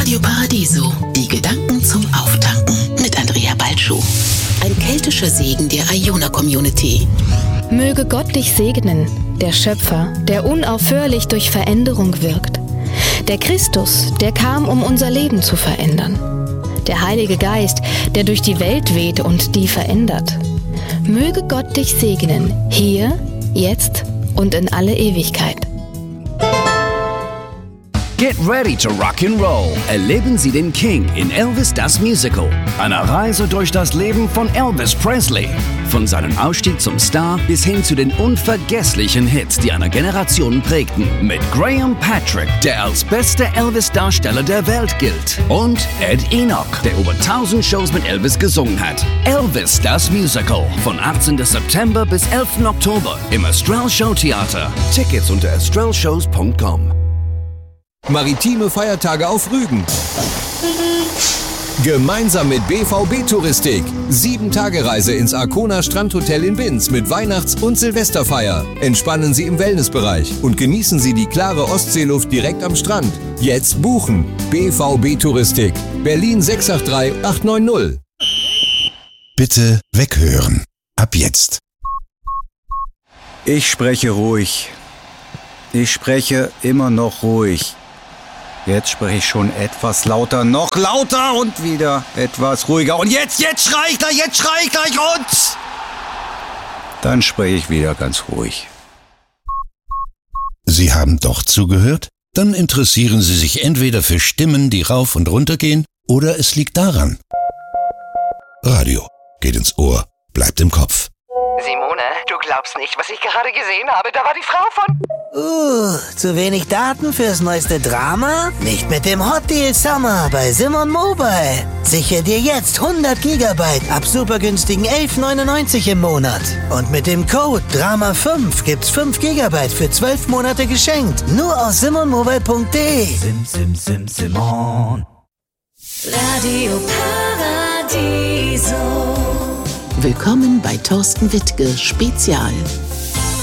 Radio Paradiso, die Gedanken zum Auftanken mit Andrea Balschuh. Ein keltischer Segen der Iona-Community. Möge Gott dich segnen, der Schöpfer, der unaufhörlich durch Veränderung wirkt. Der Christus, der kam, um unser Leben zu verändern. Der Heilige Geist, der durch die Welt weht und die verändert. Möge Gott dich segnen, hier, jetzt und in alle Ewigkeit. Get ready to rock and roll. Erleben Sie den King in Elvis das Musical. Eine Reise durch das Leben von Elvis Presley. Von seinem Ausstieg zum Star bis hin zu den unvergesslichen Hits, die eine Generation prägten. Mit Graham Patrick, der als bester Elvis-Darsteller der Welt gilt. Und Ed Enoch, der über 1000 Shows mit Elvis gesungen hat. Elvis das Musical. Von 18. September bis 11. Oktober im Astral Show Theater. Tickets unter astralshows.com. Maritime Feiertage auf Rügen. Gemeinsam mit BVB Touristik. 7-Tage-Reise ins Arkona Strandhotel in Binz mit Weihnachts- und Silvesterfeier. Entspannen Sie im Wellnessbereich und genießen Sie die klare Ostseeluft direkt am Strand. Jetzt buchen. BVB Touristik. Berlin 683 890. Bitte weghören. Ab jetzt. Ich spreche ruhig. Ich spreche immer noch ruhig. Jetzt spreche ich schon etwas lauter, noch lauter und wieder etwas ruhiger. Und jetzt schrei ich gleich und dann spreche ich wieder ganz ruhig. Sie haben doch zugehört? Dann interessieren Sie sich entweder für Stimmen, die rauf und runter gehen, oder es liegt daran. Radio geht ins Ohr, bleibt im Kopf. Simone, du glaubst nicht, was ich gerade gesehen habe. Da war die Frau von... Zu wenig Daten fürs neueste Drama? Nicht mit dem Hot Deal Summer bei Simon Mobile. Sichere dir jetzt 100 Gigabyte ab super günstigen 11,99 im Monat. Und mit dem Code DRAMA5 gibt's 5 Gigabyte für 12 Monate geschenkt. Nur auf simonmobile.de. Simon. Radio Paradiso. Willkommen bei Thorsten Wittke Spezial.